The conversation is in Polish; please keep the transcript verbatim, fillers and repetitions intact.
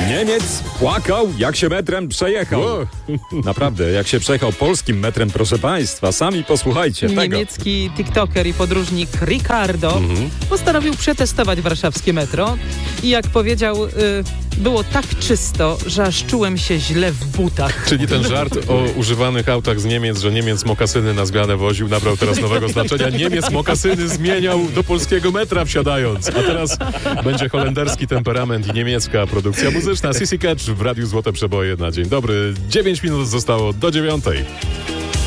Niemiec płakał, jak się metrem przejechał. Wow. Naprawdę, jak się przejechał polskim metrem, proszę państwa. Sami posłuchajcie tego. Niemiecki tiktoker i podróżnik Ricardo Mhm. postanowił przetestować warszawskie metro i jak powiedział, y, było tak czysto, że aż czułem się źle w butach. Czyli ten żart o używanych autach z Niemiec, że Niemiec mokasyny na zmianę woził, nabrał teraz nowego znaczenia. Niemiec mokasyny zmieniał do polskiego metra wsiadając. A teraz będzie holenderski temperament i niemiecka produkcja muzyczna. Sissy Catch w Radiu Złote Przeboje na dzień dobry. dziewięć minut zostało do dziewiątej.